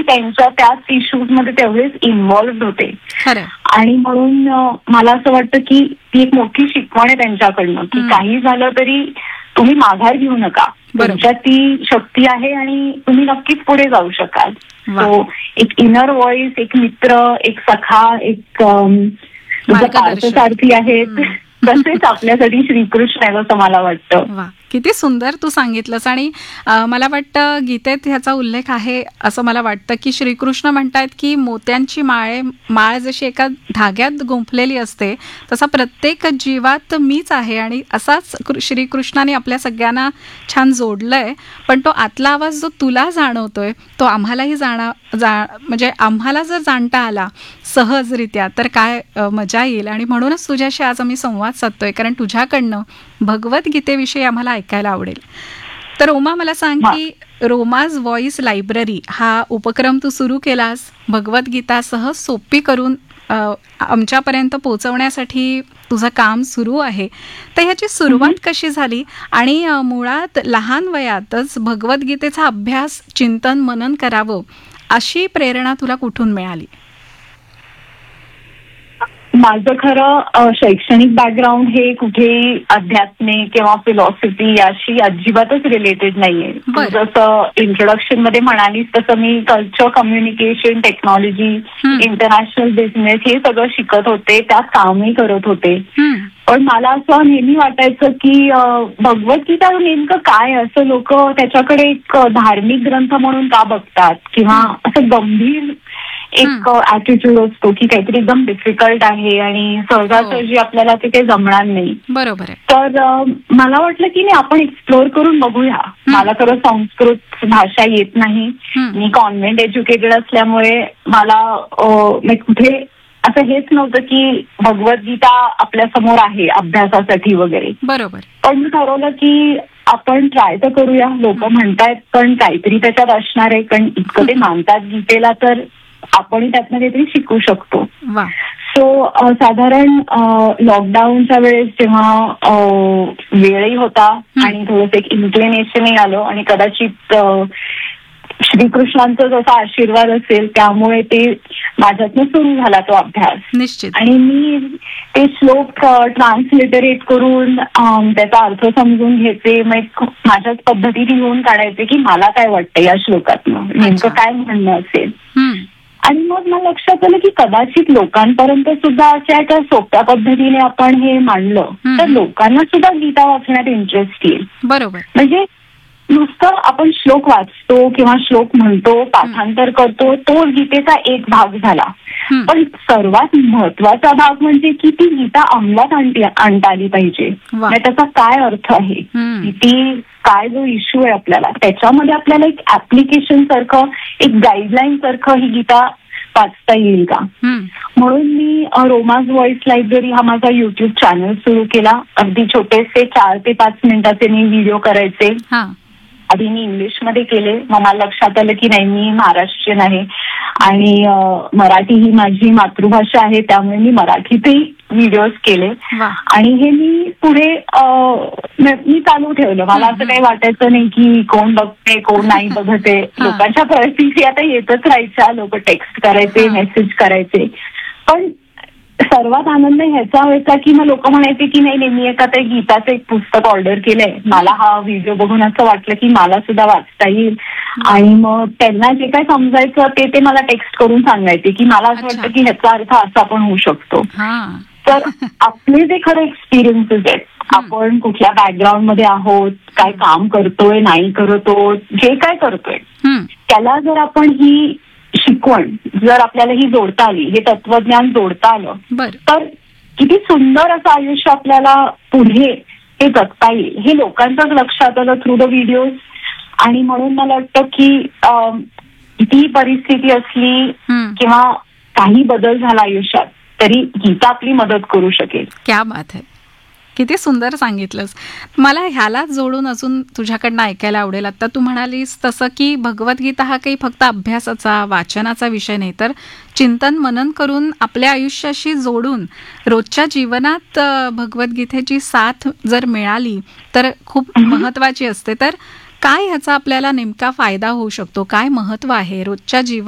त्यांच्या त्याच इश्यूज मध्ये तेवढेच इन्व्हॉल्व्ह होते. खरं. आणि म्हणून मला असं वाटतं की ती एक मोठी शिकवण आहे त्यांच्याकडनं, की काही झालं तरी तुम्ही माघार घेऊ नका. तुमच्यात ती शक्ती आहे आणि तुम्ही नक्कीच पुढे जाऊ शकाल. सो एक इनर व्हॉइस, एक मित्र, एक सखा, एक पार्थसारथी आहेत, तसेच आपल्यासाठी श्रीकृष्ण आहे असं मला वाटतं. किती सुंदर तू सांगितलंस. आणि मला वाटतं गीतेत ह्याचा उल्लेख आहे असं मला वाटतं की श्रीकृष्ण म्हणतायत की मोत्यांची माळ जशी एका धाग्यात गुंफलेली असते तसा प्रत्येक जीवात मीच आहे आणि असाच श्रीकृष्णाने आपल्या सगळ्यांना छान जोडलंय. पण तो आतला आवाज जो तुला जाणवतोय तो आम्हालाही म्हणजे आम्हाला जर जाणता आला सहजरित्या तर काय मजा येईल. आणि म्हणूनच तुझ्याशी आज आम्ही संवाद साधतोय, कारण तुझ्याकडनं भगवद्गीतेविषयी आम्हाला ऐकायला आवडेल. तर रोमा, मला सांग की रोमाज व्हॉइस लायब्ररी हा उपक्रम तू सुरू केलास भगवद्गीता सहज सोपी करून आमच्यापर्यंत पोहोचवण्यासाठी तुझं काम सुरू आहे. तर ह्याची सुरुवात कशी झाली आणि मुळात लहान वयातच भगवद्गीतेचा अभ्यास, चिंतन, मनन करावं अशी प्रेरणा तुला कुठून मिळाली? माझं खरं शैक्षणिक बॅकग्राऊंड हे कुठेही अध्यात्मिक किंवा फिलॉसॉफी याशी अजिबातच रिलेटेड नाहीये. जसं इंट्रोडक्शन मध्ये म्हणालीस तसं मी culture, communication, technology, international business हे सगळं शिकत होते, त्यात कामही करत होते. पण मला असं नेहमी वाटायचं की भगवद्गीता नेमकं काय, असं लोक त्याच्याकडे एक धार्मिक ग्रंथ म्हणून का बघतात, किंवा असं गंभीर एक ऍटिट्यूड असतो की काहीतरी एकदम डिफिकल्ट आहे आणि सहजासहजी आपल्याला ते काही जमणार नाही. बरोबर. तर मला वाटलं की नाही, आपण एक्सप्लोर करून बघूया. मला खरं संस्कृत भाषा येत नाही, मी कॉन्व्हेंट एज्युकेटेड असल्यामुळे मला कुठे असं हेच नव्हतं की भगवद्गीता आपल्या समोर आहे अभ्यासासाठी वगैरे. बरोबर. पण मी ठरवलं की आपण ट्राय तर करूया. लोक म्हणतायत पण काहीतरी त्याच्यात असणार आहे, कारण इतकं ते मानतात गीतेला, तर आपण त्यातनं काहीतरी शिकू शकतो. सो साधारण लॉकडाऊनच्या वेळेस जेव्हा वेळही होता आणि थोडंसं एक इन्क्लिनेशनही आलं आणि कदाचित श्रीकृष्णांचा जसा आशीर्वाद असेल त्यामुळे ते माझ्यातनं सुरू झाला तो अभ्यास. निश्चित. आणि मी ते श्लोक ट्रान्सलिटरेट करून त्याचा अर्थ समजून घ्यायचे, मग माझ्याच पद्धतीने लिहून काढायचे की मला काय वाटतं या श्लोकातनं, नेमकं काय म्हणणं असेल. आणि मग मला लक्षात आलं की कदाचित लोकांपर्यंत सुद्धा अशा एका सोप्या पद्धतीने आपण हे मांडलं तर लोकांना सुद्धा गीता वाचण्यात इंटरेस्ट येईल. बरोबर. म्हणजे नुसतं आपण श्लोक वाचतो किंवा श्लोक म्हणतो, पाठांतर करतो, तो गीतेचा एक भाग झाला. पण सर्वात महत्वाचा भाग म्हणजे की ती गीता अंमलात आणता आली पाहिजे. त्याचा काय अर्थ आहे, ती काय जो इश्यू आहे आपल्याला त्याच्यामध्ये आपल्याला एक ऍप्लिकेशन सारखं, एक गाईडलाईन सारखं ही गीता वाचता येईल का. म्हणून मी रोमाज व्हॉइस लायब्ररी हा माझा युट्यूब चॅनल सुरू केला. अगदी छोटेसे 4 ते 5 मिनिटाचे मी व्हिडिओ करायचे. आधी मी इंग्लिशमध्ये केले, मग मला लक्षात आलं की नाही, मी महाराष्ट्रीयन आहे आणि मराठी ही माझी मातृभाषा आहे, त्यामुळे मी मराठीतही व्हिडिओज केले. आणि हे मी पुढे मी चालू ठेवलं. मला असं काही वाटायचं नाही की कोण बघते कोण नाही बघते. लोकांच्या परिस्थिती आता येतच राहायच्या, लोक टेक्स्ट करायचे, मेसेज करायचे. पण सर्वात आनंद ह्याचा व्हायचा की मग लोक म्हणायचे की नाही मी एका ते गीताचं एक पुस्तक ऑर्डर केलंय, मला हा व्हिडिओ बघून असं वाटलं की मला सुद्धा वाचता येईल. आणि मग त्यांना जे काय समजायचं ते मला टेक्स्ट करून सांगायचे की मला असं वाटतं की ह्याचा अर्थ असा पण होऊ शकतो. तर आपले जे खरं एक्सपिरियन्सेस आहेत, आपण कुठल्या बॅकग्राऊंड मध्ये आहोत, काय काम करतोय नाही करतो, जे काय करतोय त्याला जर आपण ही शिकवण जर आपल्याला ही जोडता आली, हे तत्वज्ञान जोडता आलं तर किती सुंदर असं आयुष्य आपल्याला पुढे हे जगता येईल हे लोकांच्याच लक्षात आलं थ्रू द व्हिडिओज. आणि म्हणून मला वाटतं की किती परिस्थिती असली किंवा काही बदल झाला आयुष्यात तरी गीता आपली मदत करू शकेल. क्या बात है, किती सुंदर सांगितलंस. मला ह्याला जोडून अजून तुझ्याकडनं ऐकायला आवडेल. आता तू म्हणालीस तसं की भगवद्गीता हा काही फक्त अभ्यासाचा, वाचनाचा विषय नाही, तर चिंतन मनन करून आपल्या आयुष्याशी जोडून रोजच्या जीवनात भगवद्गीतेची साथ जर मिळाली तर खूप महत्वाची असते. तर काय ह्याचा आपल्याला नेमका फायदा होऊ शकतो, काय महत्व आहे रोजच्या जीवनात